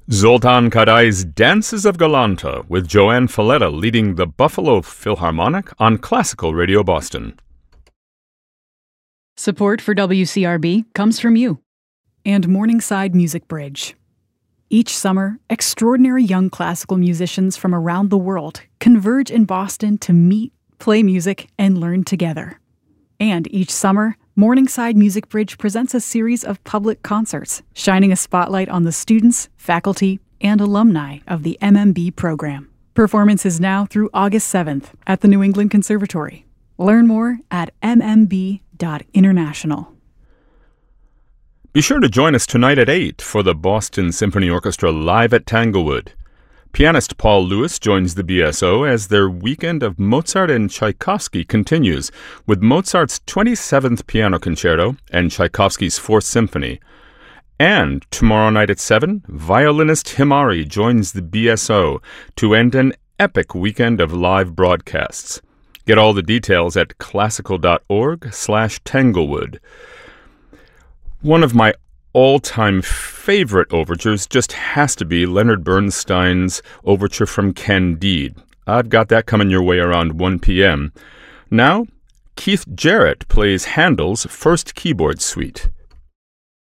Zoltan Kadai's Dances of Galanta with Joanne Falletta leading the Buffalo Philharmonic on Classical Radio Boston. Support for WCRB comes from you and Morningside Music Bridge. Each summer, extraordinary young classical musicians from around the world converge in Boston to meet, play music, and learn together. And each summer, Morningside Music Bridge presents a series of public concerts, shining a spotlight on the students, faculty, and alumni of the MMB program. Performance is now through August 7th at the New England Conservatory. Learn more at mmb.international. Be sure to join us tonight at 8 for the Boston Symphony Orchestra live at Tanglewood. Pianist Paul Lewis joins the BSO as their weekend of Mozart and Tchaikovsky continues with Mozart's 27th Piano Concerto and Tchaikovsky's 4th Symphony. And tomorrow night at 7, violinist Himari joins the BSO to end an epic weekend of live broadcasts. Get all the details at classical.org/Tanglewood. One of my all-time favorite overtures just has to be Leonard Bernstein's Overture from Candide. I've got that coming your way around 1 p.m. Now, Keith Jarrett plays Handel's First Keyboard Suite.